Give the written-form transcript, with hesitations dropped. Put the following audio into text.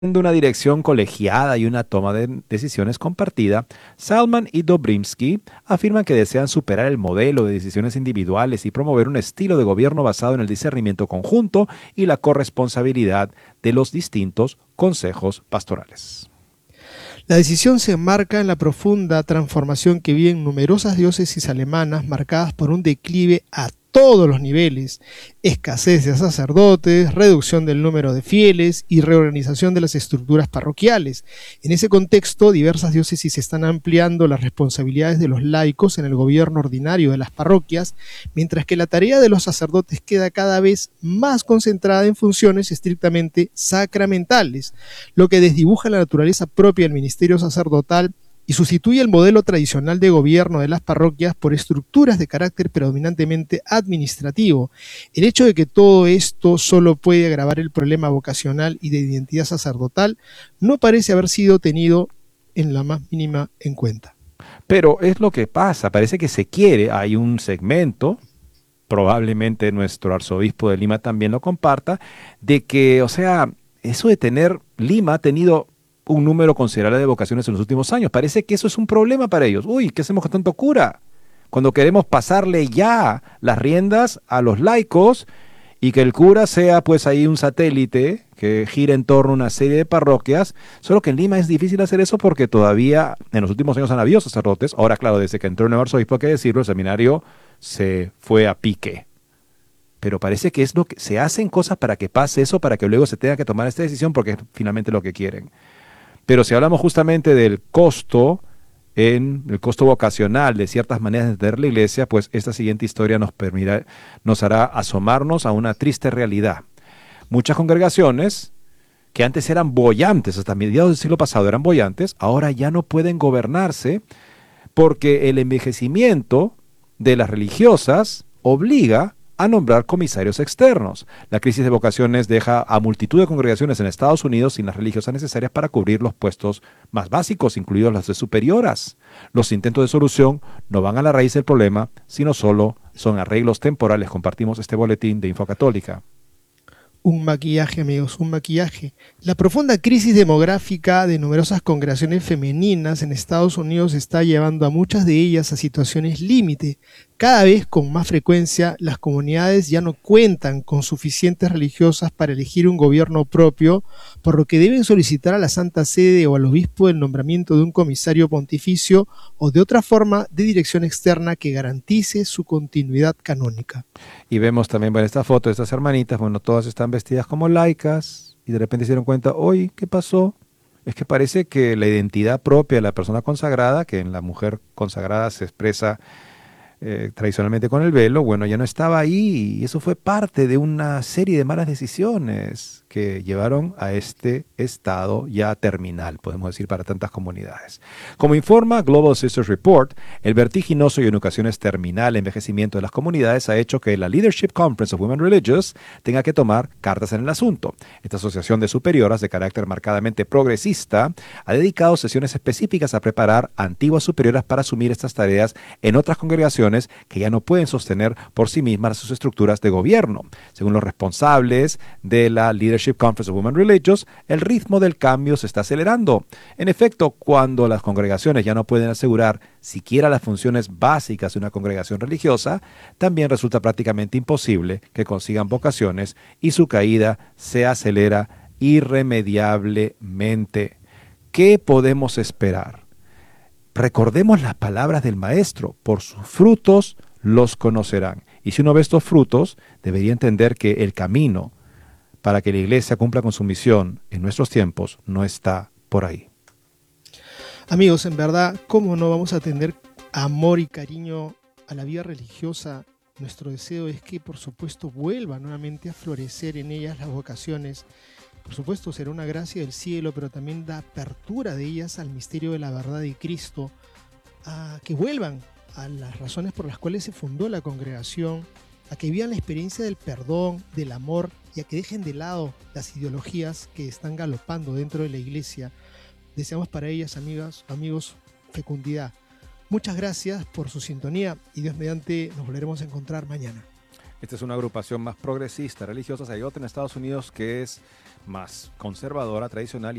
una dirección colegiada y una toma de decisiones compartida, Salman y Dobrinski afirman que desean superar el modelo de decisiones individuales y promover un estilo de gobierno basado en el discernimiento conjunto y la corresponsabilidad de los distintos consejos pastorales. La decisión se enmarca en la profunda transformación que viven numerosas diócesis alemanas marcadas por un declive a todos los niveles, escasez de sacerdotes, reducción del número de fieles y reorganización de las estructuras parroquiales. En ese contexto, diversas diócesis están ampliando las responsabilidades de los laicos en el gobierno ordinario de las parroquias, mientras que la tarea de los sacerdotes queda cada vez más concentrada en funciones estrictamente sacramentales, lo que desdibuja la naturaleza propia del ministerio sacerdotal y sustituye el modelo tradicional de gobierno de las parroquias por estructuras de carácter predominantemente administrativo. El hecho de que todo esto solo puede agravar el problema vocacional y de identidad sacerdotal no parece haber sido tenido en la más mínima en cuenta. Pero es lo que pasa, parece que se quiere, hay un segmento, probablemente nuestro arzobispo de Lima también lo comparta, de que, o sea, eso de tener, Lima ha tenido un número considerable de vocaciones en los últimos años. Parece que eso es un problema para ellos. Uy, ¿qué hacemos con tanto cura? Cuando queremos pasarle ya las riendas a los laicos y que el cura sea pues ahí un satélite que gira en torno a una serie de parroquias, solo que en Lima es difícil hacer eso porque todavía en los últimos años han habido sacerdotes. Ahora, claro, desde que entró el nuevo arzobispo, hay que decirlo, el seminario se fue a pique. Pero parece que es lo que se hacen cosas para que pase eso, para que luego se tenga que tomar esta decisión porque es finalmente lo que quieren. Pero si hablamos justamente del costo, en el costo vocacional de ciertas maneras de entender la iglesia, pues esta siguiente historia nos hará asomarnos a una triste realidad. Muchas congregaciones que antes eran bollantes, hasta mediados del siglo pasado eran bollantes, ahora ya no pueden gobernarse porque el envejecimiento de las religiosas obliga a nombrar comisarios externos. La crisis de vocaciones deja a multitud de congregaciones en Estados Unidos sin las religiosas necesarias para cubrir los puestos más básicos, incluidos las de superioras. Los intentos de solución no van a la raíz del problema, sino solo son arreglos temporales. Compartimos este boletín de Infocatólica. Un maquillaje, amigos, un maquillaje. La profunda crisis demográfica de numerosas congregaciones femeninas en Estados Unidos está llevando a muchas de ellas a situaciones límite. Cada vez con más frecuencia, las comunidades ya no cuentan con suficientes religiosas para elegir un gobierno propio, por lo que deben solicitar a la Santa Sede o al obispo el nombramiento de un comisario pontificio o de otra forma de dirección externa que garantice su continuidad canónica. Y vemos también, bueno, esta foto de estas hermanitas, bueno, todas están vestidas como laicas y de repente se dieron cuenta, oye, ¿qué pasó? Es que parece que la identidad propia de la persona consagrada, que en la mujer consagrada se expresa tradicionalmente con el velo, bueno, ya no estaba ahí y eso fue parte de una serie de malas decisiones que llevaron a este estado ya terminal, podemos decir, para tantas comunidades. Como informa Global Sisters Report, el vertiginoso y en ocasiones terminal envejecimiento de las comunidades ha hecho que la Leadership Conference of Women Religious tenga que tomar cartas en el asunto. Esta asociación de superioras de carácter marcadamente progresista ha dedicado sesiones específicas a preparar antiguas superioras para asumir estas tareas en otras congregaciones que ya no pueden sostener por sí mismas sus estructuras de gobierno. Según los responsables de la Leadership Conference of Women Religious, el ritmo del cambio se está acelerando. En efecto, cuando las congregaciones ya no pueden asegurar siquiera las funciones básicas de una congregación religiosa, también resulta prácticamente imposible que consigan vocaciones y su caída se acelera irremediablemente. ¿Qué podemos esperar? Recordemos las palabras del Maestro, por sus frutos los conocerán. Y si uno ve estos frutos, debería entender que el camino para que la iglesia cumpla con su misión en nuestros tiempos no está por ahí. Amigos, en verdad, ¿cómo no vamos a tener amor y cariño a la vida religiosa? Nuestro deseo es que, por supuesto, vuelva nuevamente a florecer en ellas las vocaciones. Por supuesto, será una gracia del cielo, pero también da apertura de ellas al misterio de la verdad de Cristo, a que vuelvan a las razones por las cuales se fundó la congregación, a que vivan la experiencia del perdón, del amor, y a que dejen de lado las ideologías que están galopando dentro de la iglesia. Deseamos para ellas, amigas, amigos, fecundidad. Muchas gracias por su sintonía y Dios mediante nos volveremos a encontrar mañana. Esta es una agrupación más progresista, religiosa. Hay otra en Estados Unidos que es más conservadora, tradicional.